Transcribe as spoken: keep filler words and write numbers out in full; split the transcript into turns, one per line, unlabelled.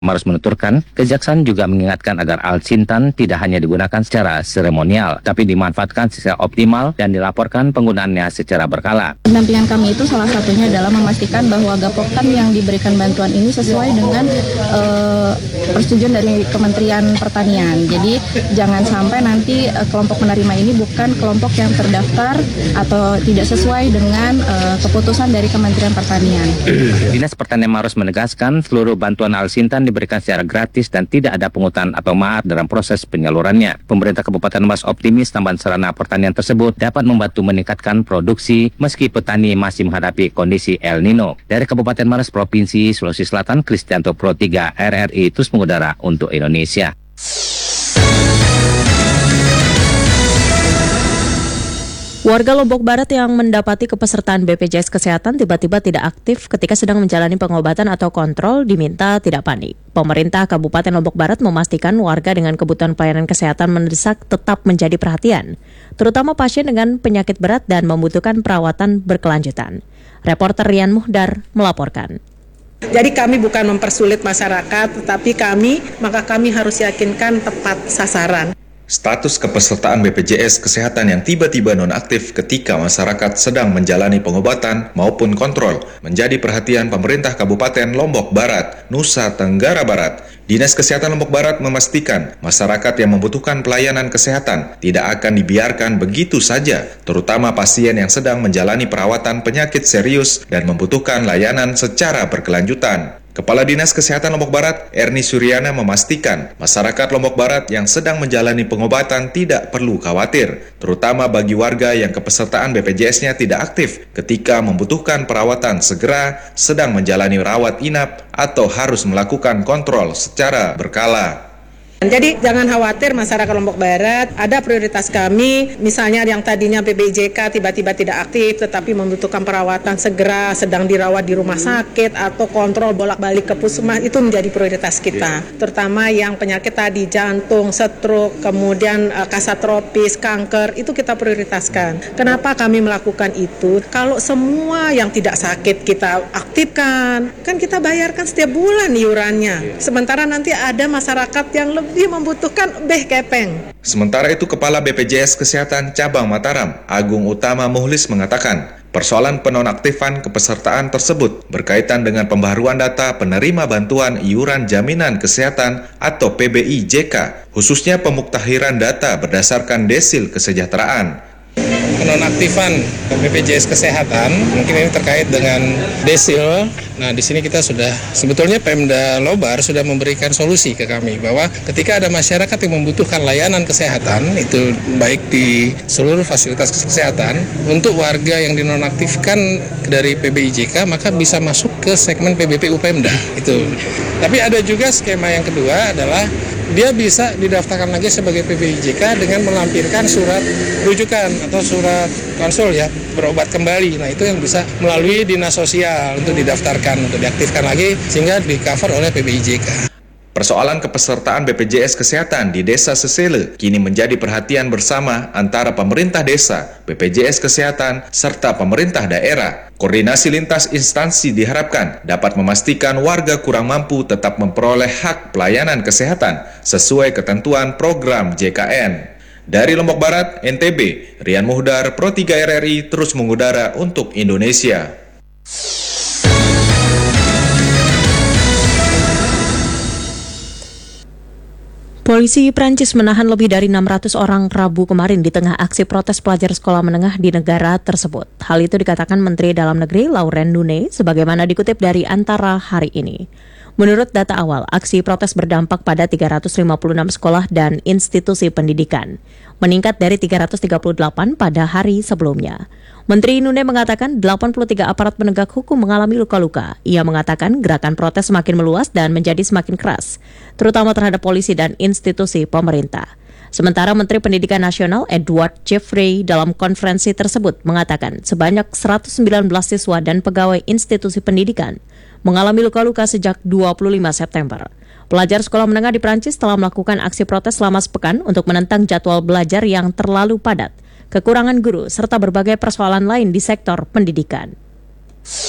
Marus menuturkan, kejaksaan juga mengingatkan agar Al-Sintan tidak hanya digunakan secara seremonial, tapi dimanfaatkan secara optimal dan dilaporkan penggunaannya secara berkala.
Pendampingan kami itu salah satunya adalah memastikan bahwa gapoktan yang diberikan bantuan ini sesuai dengan uh, persetujuan dari Kementerian Pertanian. Jadi jangan sampai nanti uh, kelompok penerima ini bukan kelompok yang terdaftar atau tidak sesuai dengan uh, keputusan dari Kementerian Pertanian.
Dinas Pertanian Marus menegaskan seluruh bantuan Al-Sintan diberikan secara gratis dan tidak ada pungutan atau mahar dalam proses penyalurannya. Pemerintah Kabupaten Marus optimis tambahan sarana pertanian tersebut dapat membantu meningkatkan produksi meski petani masih menghadapi kondisi El Nino. Dari Kabupaten Marus, Provinsi Sulawesi Selatan, Kristianto Pro tiga R R I terus mengudara untuk Indonesia.
Warga Lombok Barat yang mendapati kepesertaan B P J S Kesehatan tiba-tiba tidak aktif ketika sedang menjalani pengobatan atau kontrol diminta tidak panik. Pemerintah Kabupaten Lombok Barat memastikan warga dengan kebutuhan pelayanan kesehatan mendesak tetap menjadi perhatian, terutama pasien dengan penyakit berat dan membutuhkan perawatan berkelanjutan. Reporter Rian Muhdar melaporkan.
Jadi kami bukan mempersulit masyarakat, tetapi kami, maka kami harus yakinkan tepat sasaran.
Status kepesertaan B P J S Kesehatan yang tiba-tiba nonaktif ketika masyarakat sedang menjalani pengobatan maupun kontrol menjadi perhatian pemerintah Kabupaten Lombok Barat, Nusa Tenggara Barat. Dinas Kesehatan Lombok Barat memastikan masyarakat yang membutuhkan pelayanan kesehatan tidak akan dibiarkan begitu saja, terutama pasien yang sedang menjalani perawatan penyakit serius dan membutuhkan layanan secara berkelanjutan. Kepala Dinas Kesehatan Lombok Barat, Erni Suryana memastikan masyarakat Lombok Barat yang sedang menjalani pengobatan tidak perlu khawatir, terutama bagi warga yang kepesertaan B P J S-nya tidak aktif ketika membutuhkan perawatan segera, sedang menjalani rawat inap, atau harus melakukan kontrol secara berkala.
Jadi jangan khawatir masyarakat Lombok Barat, ada prioritas kami, misalnya yang tadinya P B J K tiba-tiba tidak aktif tetapi membutuhkan perawatan segera, sedang dirawat di rumah sakit atau kontrol bolak-balik ke puskesmas, itu menjadi prioritas kita. Terutama yang penyakit tadi jantung, stroke, kemudian uh, kasat tropis, kanker, itu kita prioritaskan. Kenapa kami melakukan itu? Kalau semua yang tidak sakit kita aktifkan, kan kita bayarkan setiap bulan iurannya. Sementara nanti ada masyarakat yang lebih dia membutuhkan beh kepeng.
Sementara itu, Kepala B P J S Kesehatan Cabang Mataram, Agung Utama Muhlis mengatakan, persoalan penonaktifan kepesertaan tersebut berkaitan dengan pembaharuan data penerima bantuan iuran jaminan kesehatan atau P B I J K, khususnya pemuktahiran data berdasarkan desil kesejahteraan.
Penonaktifan B P J S Kesehatan mungkin ini terkait dengan desil. Nah, di sini kita sudah sebetulnya Pemda Lobar sudah memberikan solusi ke kami bahwa ketika ada masyarakat yang membutuhkan layanan kesehatan itu baik di seluruh fasilitas kesehatan, untuk warga yang dinonaktifkan dari P B I J K maka bisa masuk ke segmen P B P U Pemda itu. Tapi ada juga skema yang kedua adalah dia bisa didaftarkan lagi sebagai P B I J K dengan melampirkan surat rujukan atau surat konsul ya, berobat kembali. Nah, itu yang bisa melalui Dinas Sosial untuk didaftarkan, untuk diaktifkan lagi sehingga di-cover oleh P B I J K.
Persoalan kepesertaan B P J S Kesehatan di Desa Sesele kini menjadi perhatian bersama antara pemerintah desa, B P J S Kesehatan, serta pemerintah daerah. Koordinasi lintas instansi diharapkan dapat memastikan warga kurang mampu tetap memperoleh hak pelayanan kesehatan sesuai ketentuan program J K N. Dari Lombok Barat, N T B, Rian Muhdar, Pro tiga R R I terus mengudara untuk Indonesia.
Polisi Prancis menahan lebih dari enam ratus orang Rabu kemarin di tengah aksi protes pelajar sekolah menengah di negara tersebut. Hal itu dikatakan Menteri Dalam Negeri Laurent Nunez sebagaimana dikutip dari Antara hari ini. Menurut data awal, aksi protes berdampak pada tiga ratus lima puluh enam sekolah dan institusi pendidikan, meningkat dari tiga ratus tiga puluh delapan pada hari sebelumnya. Menteri Nunez mengatakan delapan puluh tiga aparat penegak hukum mengalami luka-luka. Ia mengatakan gerakan protes semakin meluas dan menjadi semakin keras, terutama terhadap polisi dan institusi pemerintah. Sementara Menteri Pendidikan Nasional Edward Jeffrey dalam konferensi tersebut mengatakan sebanyak seratus sembilan belas siswa dan pegawai institusi pendidikan mengalami luka-luka sejak dua puluh lima September. Pelajar sekolah menengah di Prancis telah melakukan aksi protes selama sepekan untuk menentang jadwal belajar yang terlalu padat, kekurangan guru, serta berbagai persoalan lain di sektor pendidikan.